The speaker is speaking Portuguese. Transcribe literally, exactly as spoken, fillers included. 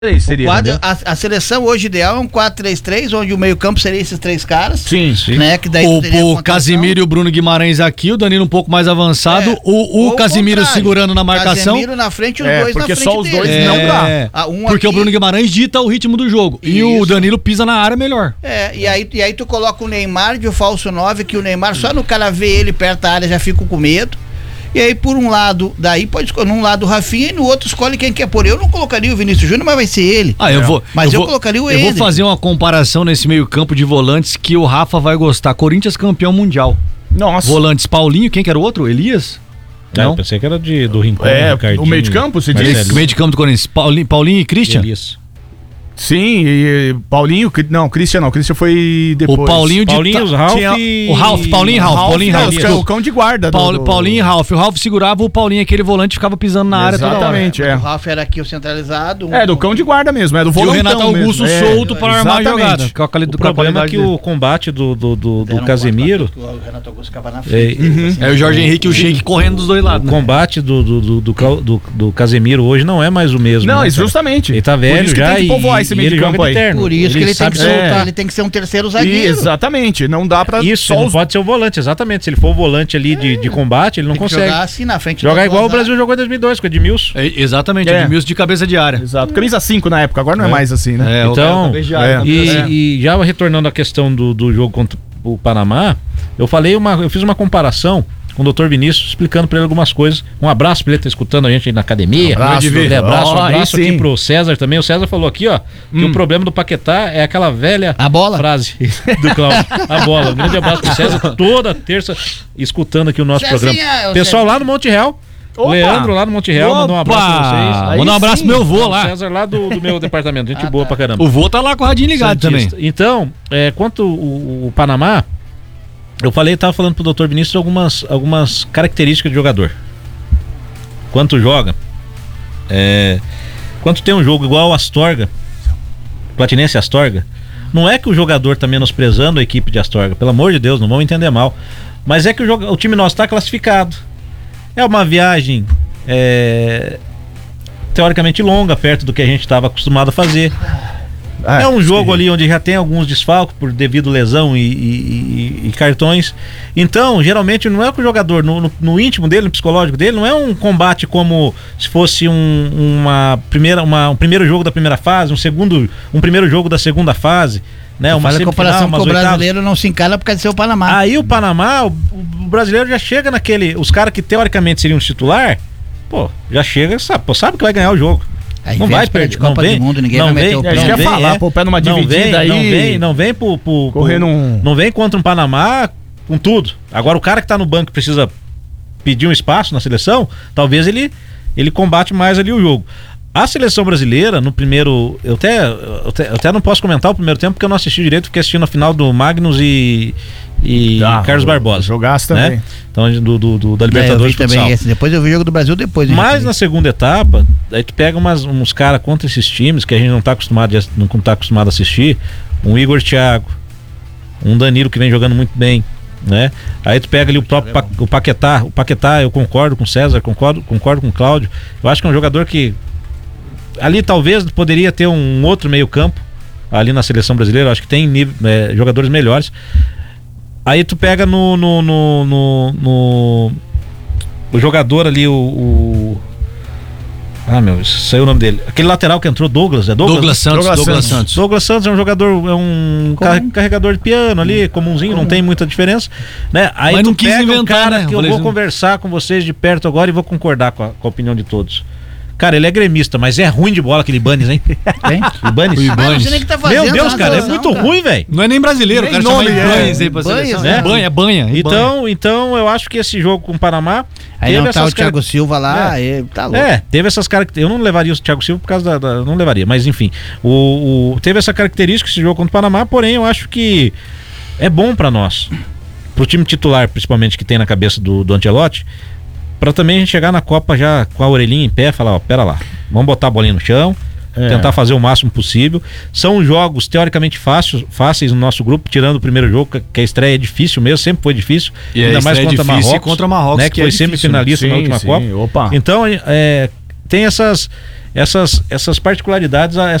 Seria, quadro, a, a seleção hoje ideal é um quatro três três, onde o meio campo seria esses três caras. Sim, sim. Né, que daí o o Casimiro e o Bruno Guimarães aqui, o Danilo um pouco mais avançado, É, o, o Casimiro segurando na marcação. Casimiro na frente e os É, dois na porque frente só os dele. dois É, não dá. Ah, um porque aqui, o Bruno Guimarães dita o ritmo do jogo. E Isso. o Danilo pisa na área melhor. É, e aí, e aí tu coloca o Neymar de falso nove, que o Neymar, só no cara ver ele perto da área já fica com medo. E aí, por um lado, daí pode escolher, num lado o Rafinha e no outro escolhe quem quer pôr. Eu não colocaria o Vinícius Júnior, mas vai ser ele. Ah, eu É. vou. Mas eu, vou, colocaria o Eu vou Eder. fazer uma comparação nesse meio-campo de volantes que o Rafa vai gostar. Corinthians campeão mundial. Nossa. Volantes Paulinho, quem que era o outro? Elias? Não, Não. eu pensei que era de, do Rincon. É, Ricardinho, o meio de campo, você Marcelinho. diz? Meio de campo do Corinthians. Paulinho, Paulinho e Christian? Elias. Sim, e Paulinho, Cri- não, Christian não, Christian foi depois. O Paulinho de Paulinho, os Ralf Tinha e... o Ralf, Paulinho e Ralf, Paulinho e não, Ralf. que é o cão de guarda. do- Paul- do- Paulinho e Ralf. O Ralf segurava o Paulinho, aquele volante ficava pisando na área toda hora. Exatamente, é. O Rafa era aqui o centralizado. um- É, do cão de guarda mesmo, é do E o volantão Renato Augusto mesmo, é. solto para armar a Exatamente. jogada. Com a, quali- O com a problema é qualidade que dele. o combate do, do, do, do Deram um Casemiro... quatro a quatro, o Renato Augusto ficava na frente. É, dele, assim, É o Jorge Henrique e o Sheik correndo dos dois lados. O né? combate do, do, do, do, Clau- do, do Casemiro hoje não é mais o mesmo. Não, né, isso cara? justamente. Ele tá Por velho isso que já tem que e, povoar esse e meio ele de campo joga aí. de terno. Por isso que ele tem sabe que, ser, soltar. ele tem que ser um terceiro zagueiro. Exatamente, não dá pra Isso, só não os... pode ser o volante, exatamente. Se ele for o volante ali de, de combate, ele não Tem que consegue. jogar assim na frente. Jogar do igual o outro Brasil jogou em dois mil e dois com o Edmilson. É, exatamente, É. o Edmilson de cabeça de área. Exato, camisa cinco na época, agora não é, É. mais assim, né? É, o Então, cara cabeça de área, é. E, cabeça- e já retornando à questão do, do jogo contra o Panamá, eu falei uma, eu fiz uma comparação com o doutor Vinícius, explicando para ele algumas coisas. Um abraço para ele que tá escutando a gente aí na academia. Um abraço, um abraço, um oh, aí abraço sim. aqui pro César também. O César falou aqui, ó, que Hum. o problema do Paquetá é aquela velha A bola? frase do Cláudio. A bola. Um grande abraço pro César, toda terça escutando aqui o nosso Cezinha, programa. ô, Pessoal Cezinha. lá no Monte Real. Opa! Leandro lá no Monte Real, mandou um abraço pra vocês. Aí Manda um abraço sim. pro meu avô O lá. César lá do, do meu departamento, gente Ah, boa tá. pra caramba. O vô tá lá com o radinho ligado Santista. também. Então, é, quanto o, o Panamá, eu falei, tava falando pro doutor Vinícius algumas, algumas características de jogador. Quanto joga, é, quanto tem um jogo igual o Astorga, Platinense Astorga, não é que o jogador tá menosprezando a equipe de Astorga, pelo amor de Deus, não vamos entender mal, mas é que o, joga, o time nosso tá classificado. É uma viagem é, teoricamente longa, perto do que a gente estava acostumado a fazer. É um jogo ali onde já tem alguns desfalques por devido lesão e, e- e- e cartões. Então, geralmente não é que o jogador, no, no- no íntimo dele, no psicológico dele, não é um combate como se fosse um, uma primeira, uma, um primeiro jogo da primeira fase, um segundo, um primeiro jogo da segunda fase, né? Uma Faz a semifinal, comparação umas com o oitavas. brasileiro não se encala por causa de ser o Panamá. Aí o Panamá, o, o brasileiro já chega naquele, os caras que teoricamente seriam os titular, pô, já chega, sabe, pô, sabe que vai ganhar o jogo. Aí Não vem vai as pernas perder, de não Copa vem, do Mundo, ninguém não vai meter vem, o É, pé. isso que eu ia vem, falar, é. pô, pé numa não dividida vem, aí. Não vem, não vem pro, pro, pro- Correr num- não vem contra um Panamá com tudo. Agora o cara que tá no banco precisa pedir um espaço na seleção, talvez ele ele combate mais ali o jogo. A seleção brasileira, no primeiro. Eu até, eu até, eu até não posso comentar o primeiro tempo porque eu não assisti direito, fiquei assistindo a final do Magnus e, e Ah, Carlos o- Barbosa. jogaço também. Né? Então, do, do, do- da É, eu Libertadores vi de futsal. também esse. Depois eu vi o jogo do Brasil depois. hein, Mas gente? na segunda etapa, aí tu pega umas, uns caras contra esses times que a gente não tá acostumado, a- não tá acostumado a assistir. Um Igor Thiago, um Danilo que vem jogando muito bem, né? Aí tu pega ali o próprio Pa- o Paquetá. O Paquetá, eu concordo com o César, concordo, concordo com o Cláudio. Eu acho que é um jogador que ali talvez poderia ter um outro meio campo ali na seleção brasileira. Eu acho que tem nível, é, jogadores melhores. Aí tu pega no no, no, no, no- o jogador ali, o, o- ah meu, saiu o nome dele. Aquele lateral que entrou, Douglas, é Douglas? Douglas Santos, Douglas Douglas Santos. Santos. Douglas Santos é um jogador, é um car- carregador de piano ali, comunzinho, não tem muita diferença, né? Aí Mas tu não quis pega um inventar, cara né? que Eu eu falei vou assim. conversar com vocês de perto agora e vou concordar com a, com a opinião de todos. Cara, ele é gremista, mas é ruim de bola aquele Ibanez, hein? Tem? Ibanez? O Ah, não Ibanez. sei nem o que tá fazendo. Meu Deus, na cara, é seleção, muito cara. ruim, velho. Não é nem brasileiro, Nem o cara chama nome, é. Ibanez aí pra Banhas, seleção. né? É banha, é banha. é Então, então eu acho que esse jogo com o Panamá Aí não tá essas o Thiago cara- Silva lá, ele tá louco. É, teve essas características. Eu não levaria o Thiago Silva por causa da. da- não levaria, mas enfim. O, o- teve essa característica esse jogo contra o Panamá, porém eu acho que é bom pra nós. Pro time titular, principalmente, que tem na cabeça do, do Ancelotti, pra também a gente chegar na Copa já com a orelhinha em pé, falar, ó, pera lá, vamos botar a bolinha no chão, É. tentar fazer o máximo possível. São jogos teoricamente fáceis, fáceis no nosso grupo, tirando o primeiro jogo, que- que a estreia é difícil mesmo, sempre foi difícil. E a ainda mais estreia é contra difícil Marrocos, contra Marrocos, né, que, que é foi difícil, semifinalista né? na Sim, última sim, Copa. opa. Então, é, tem essas, essas, essas particularidades,